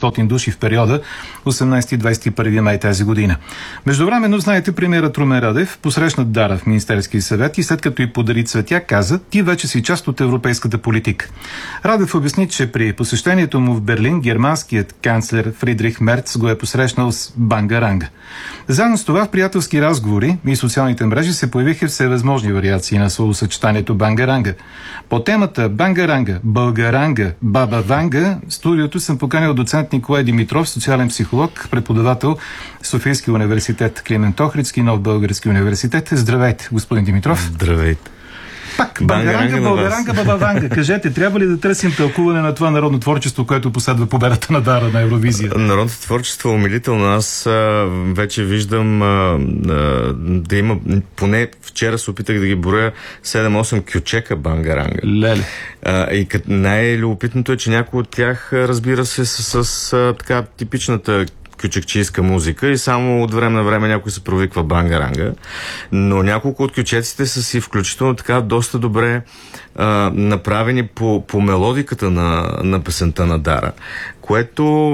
500 души в периода 18-21 май тази година. Междувременно, знаете, премиерът Румен Радев посрещна Дара в Министерския съвет и след като й подари цветя, каза: "Ти вече си част от европейската политика." Радев обясни, че при посещението му в Берлин германският канцлер Фридрих Мерц го е посрещнал с банга-ранга. Заедно с това в приятелски разговори и социалните мрежи се появиха всевъзможни вариации на словосъчетанието банга-ранга. По темата банга-ранга, българанга, баба-ванга, в студиото съм поканил доцент Николай Димитров, социален психолог, преподавател в Софийския университет Климент Охридски, Нов български университет. Здравейте, господин Димитров. Здравейте. Пак, бангаранга, българанга, баба-ванга. Кажете, трябва ли да търсим тълкуване на това народно творчество, което последва победата на Дара на Евровизия? Народното творчество е умилително. Аз вече виждам да има, поне вчера се опитах да ги броя 7-8 кючека бангаранга. Леле. И най-любопитното е, че някои от тях, разбира се, с така типичната кючекчийска музика и само от време на време някой се провиква бангаранга. Но няколко от кючеците са си включително така доста добре направени по мелодиката на песента на Дара, което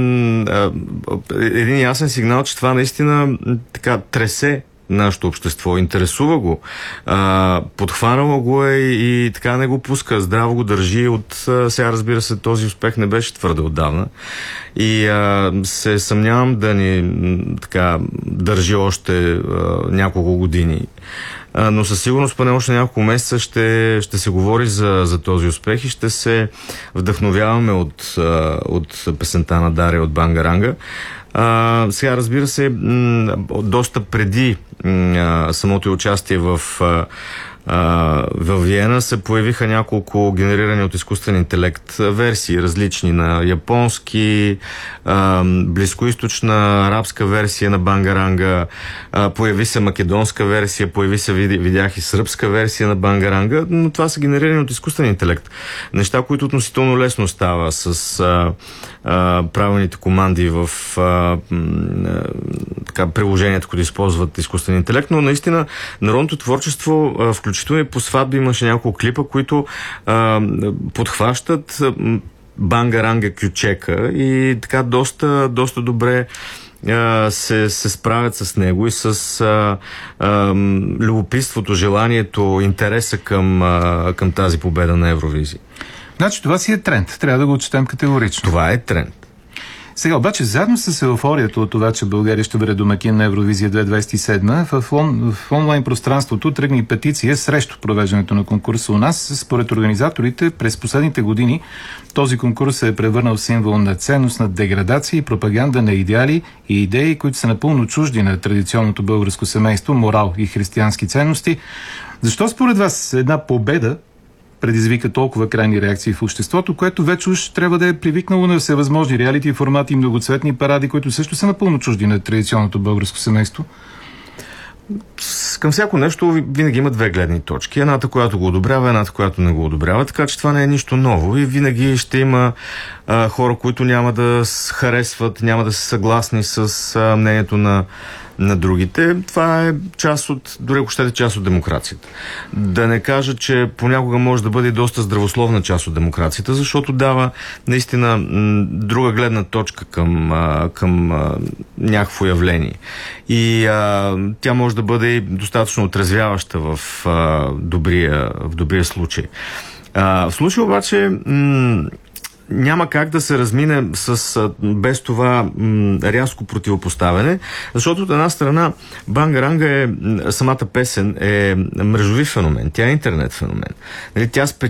един ясен сигнал, че това наистина така тресе нашето общество, интересува го, подхванало го е и така не го пуска, здраво го държи сега, разбира се, този успех не беше твърде отдавна и се съмнявам да ни така държи още няколко години. Но със сигурност поне още няколко месеца ще се говори за този успех и ще се вдъхновяваме от песента на Дария от бангаранга. Сега, разбира се, доста преди самото участие в Виена се появиха няколко генерирани от изкуствен интелект версии, различни на японски, близкоизточна, арабска версия на бангаранга, появи се македонска версия, видях и сръбска версия на бангаранга, но това са генерирани от изкуствен интелект. Неща, които относително лесно става с правилните команди в приложението, които използват изкуствен интелект, но наистина народното творчество, включително и по сватби имаше няколко клипа, които подхващат бангаранга кючека и така доста добре се справят с него и с любопитството, желанието, интереса към тази победа на Евровизия. Значи това си е тренд. Трябва да го отчетем категорично. Това е тренд. Сега обаче, заедно с еуфорията от това, че България ще бъде домакин на Евровизия 2027, в онлайн пространството тръгна и петиция срещу провеждането на конкурса у нас. Според организаторите, през последните години този конкурс се е превърнал в символ на ценност, на деградация и пропаганда на идеали и идеи, които са напълно чужди на традиционното българско семейство, морал и християнски ценности. Защо според вас една победа предизвика толкова крайни реакции в обществото, което вече уж трябва да е привикнало на всевъзможни реалити формати и многоцветни паради, които също са напълно чужди на традиционното българско семейство? Към всяко нещо винаги има две гледни точки. Едната, която го одобрява, едната, която не го одобрява. Така че това не е нищо ново и винаги ще има хора, които няма да харесват, няма да са съгласни с мнението на другите. Това е част от, дори ако щете, част от демокрацията. Да не кажа, че понякога може да бъде доста здравословна част от демокрацията, защото дава наистина друга гледна точка към някакво явление. И тя може да бъде достатъчно отрезвяваща в добрия случай. В случай обаче няма как да се размине без това рязко противопоставяне, защото от една страна бангаранга самата песен е мрежови феномен, тя е интернет феномен. Нали,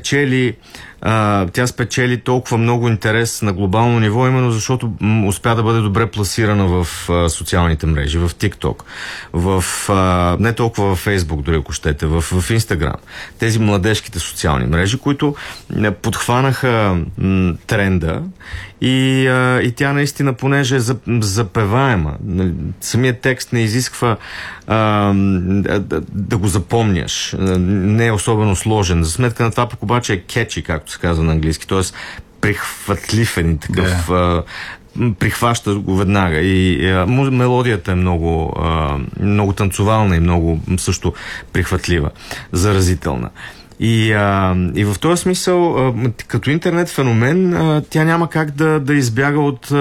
тя спечели толкова много интерес на глобално ниво, именно защото успя да бъде добре пласирана в социалните мрежи, в TikTok, не толкова в Facebook, дори ако щете, в Instagram. Тези младежките социални мрежи, които подхванаха тренда и тя наистина, понеже е запеваема, самият текст не изисква да го запомняш, не е особено сложен. За сметка на това пък обаче е кетчи, както се казва на английски, т.е. прихватлив е такъв, прихваща го веднага и мелодията е много танцовална и много също прихватлива, заразителна. И в този смисъл, като интернет феномен, тя няма как да избяга от